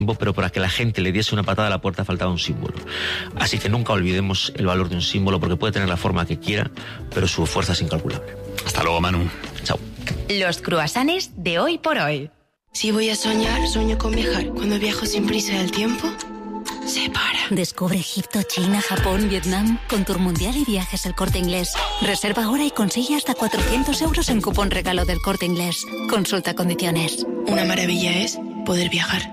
pero para que la gente le diese una patada a la puerta faltaba un símbolo. Así que nunca olvidemos el valor de un símbolo, porque puede tener la forma que quiera, pero su fuerza es incalculable. Hasta luego, Manu. Chao. Los cruasanes de Hoy por Hoy. Si voy a soñar, sueño con viajar. Cuando viajo sin prisa del tiempo se para. Descubre Egipto, China, Japón, Vietnam con Tour Mundial y Viajes El Corte Inglés. Reserva ahora y consigue hasta 400 euros en cupón regalo del Corte Inglés. Consulta condiciones. Una maravilla es poder viajar.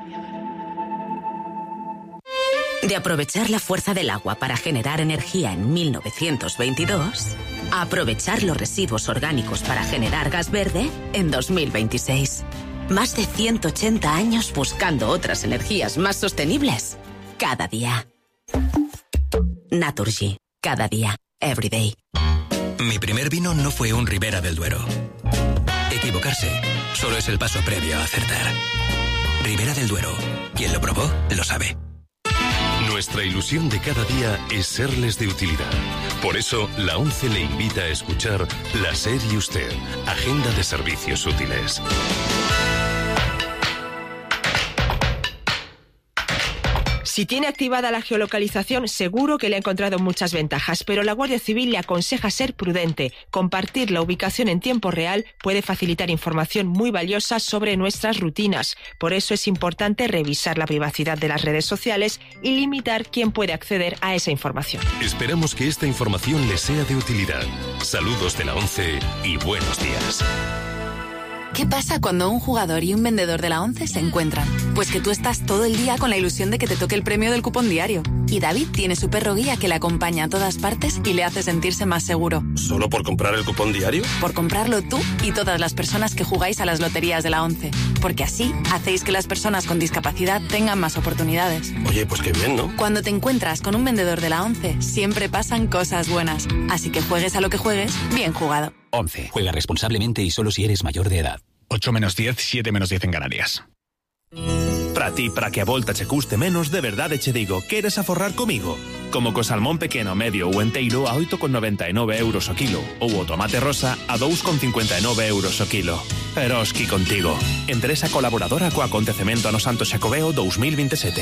De aprovechar la fuerza del agua para generar energía en 1922, a aprovechar los residuos orgánicos para generar gas verde en 2026. Más de 180 años buscando otras energías más sostenibles. Cada día. Naturgy. Cada día. Every day. Mi primer vino no fue un Ribera del Duero. Equivocarse solo es el paso previo a acertar. Ribera del Duero. Quien lo probó, lo sabe. Nuestra ilusión de cada día es serles de utilidad. Por eso, la ONCE le invita a escuchar La SER y Usted, Agenda de Servicios Útiles. Si tiene activada la geolocalización, seguro que le ha encontrado muchas ventajas, pero la Guardia Civil le aconseja ser prudente. Compartir la ubicación en tiempo real puede facilitar información muy valiosa sobre nuestras rutinas. Por eso es importante revisar la privacidad de las redes sociales y limitar quién puede acceder a esa información. Esperamos que esta información le sea de utilidad. Saludos de la ONCE y buenos días. ¿Qué pasa cuando un jugador y un vendedor de la ONCE se encuentran? Pues que tú estás todo el día con la ilusión de que te toque el premio del cupón diario. Y David tiene su perro guía que le acompaña a todas partes y le hace sentirse más seguro. ¿Solo por comprar el cupón diario? Por comprarlo tú y todas las personas que jugáis a las loterías de la ONCE. Porque así hacéis que las personas con discapacidad tengan más oportunidades. Oye, pues qué bien, ¿no? Cuando te encuentras con un vendedor de la ONCE, siempre pasan cosas buenas. Así que juegues a lo que juegues, bien jugado. 11. Juega responsablemente y solo si eres mayor de edad. 8 menos 10, 7 menos 10 en Canarias. Para ti, para que a volta che custe menos, de verdade che digo, queres aforrar comigo? Como co salmón pequeno, medio ou enteiro a 8,99 euros o kilo, ou o tomate rosa a 2,59 euros o kilo. Eroski contigo. Empresa colaboradora co acontecemento ano Santo Xacobeo 2027.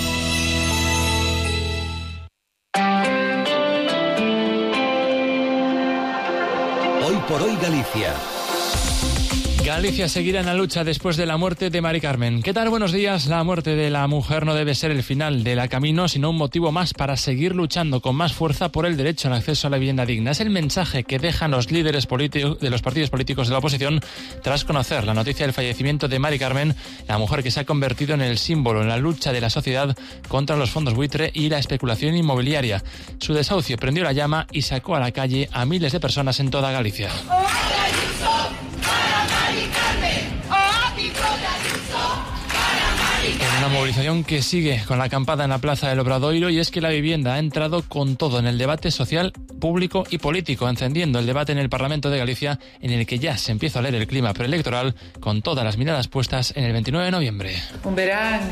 Hoy por hoy Galicia. Galicia seguirá en la lucha después de la muerte de Mari Carmen. ¿Qué tal? Buenos días. La muerte de la mujer no debe ser el final de la camino, sino un motivo más para seguir luchando con más fuerza por el derecho al acceso a la vivienda digna. Es el mensaje que dejan los líderes políticos de los partidos políticos de la oposición tras conocer la noticia del fallecimiento de Mari Carmen, la mujer que se ha convertido en el símbolo en la lucha de la sociedad contra los fondos buitre y la especulación inmobiliaria. Su desahucio prendió la llama y sacó a la calle a miles de personas en toda Galicia. En una movilización que sigue con la acampada en la Plaza del Obradoiro, y es que la vivienda ha entrado con todo en el debate social, público y político, encendiendo el debate en el Parlamento de Galicia, en el que ya se empieza a leer el clima preelectoral, con todas las miradas puestas en el 29 de noviembre. Un verano...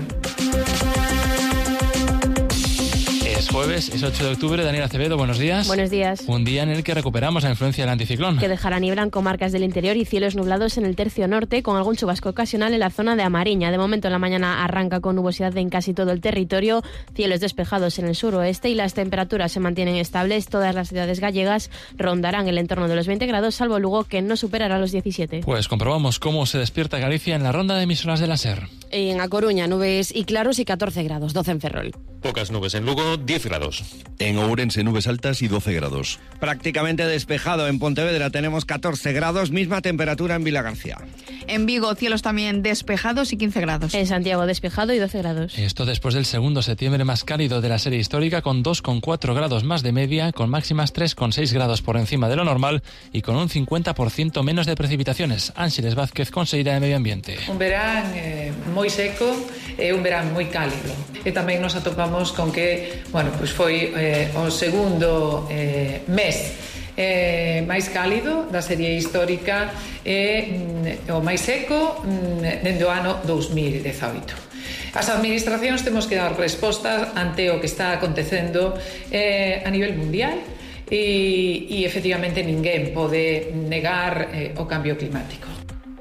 Es jueves, es 8 de octubre. Daniel Acevedo, buenos días. Buenos días. Un día en el que recuperamos la influencia del anticiclón. Que dejará niebla en comarcas del interior y cielos nublados en el tercio norte, con algún chubasco ocasional en la zona de Amariña. De momento en la mañana arranca con nubosidad en casi todo el territorio, cielos despejados en el suroeste y las temperaturas se mantienen estables. Todas las ciudades gallegas rondarán el entorno de los 20 grados, salvo Lugo, que no superará los 17. Pues comprobamos cómo se despierta Galicia en la ronda de emisoras de la SER. En A Coruña, nubes y claros y 14 grados, 12 en Ferrol. Pocas nubes en Lugo, 10 grados. En Ourense, nubes altas y 12 grados. Prácticamente despejado. En Pontevedra tenemos 14 grados, misma temperatura en Vilagarcía. En Vigo, cielos también despejados y 15 grados. En Santiago, despejado y 12 grados. Esto después del segundo septiembre más cálido de la serie histórica, con 2,4 grados más de media, con máximas 3,6 grados por encima de lo normal y con un 50% menos de precipitaciones. Ángeles Vázquez, consellera de Medio Ambiente. Un verán moi seco e un verán moi cálido. E tamén nos atopamos con que, bueno, pois foi o segundo mes máis cálido da serie histórica e o máis seco dende o ano 2018. As administracións temos que dar respostas ante o que está acontecendo a nivel mundial e efectivamente ninguén pode negar o cambio climático.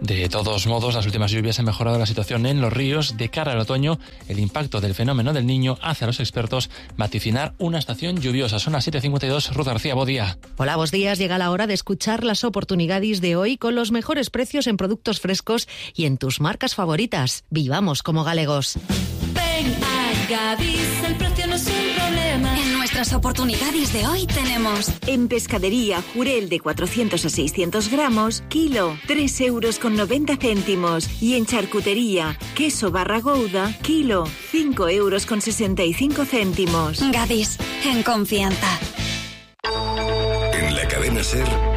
De todos modos, las últimas lluvias han mejorado la situación en los ríos. De cara al otoño, el impacto del fenómeno del Niño hace a los expertos vaticinar una estación lluviosa. Son las 7:52. Ruth García, buen día. Hola, buenos días. Llega la hora de escuchar las oportunidades de hoy con los mejores precios en productos frescos y en tus marcas favoritas. Vivamos como galegos. Ven a Gadis, el precio no es un problema. En nuestras oportunidades de hoy tenemos: en pescadería, jurel de 400 a 600 gramos, kilo, 3,90 €. Y en charcutería, queso barra Gouda, kilo, 5,65 €. Gadis, en confianza. En la cadena SER,